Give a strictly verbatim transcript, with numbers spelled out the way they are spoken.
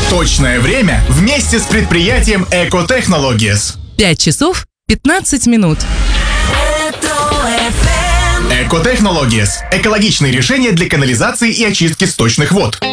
Точное время вместе с предприятием Эко Технологиес. пять часов пятнадцать минут. Эко Технологиес. Экологичные решения для канализации и очистки сточных вод.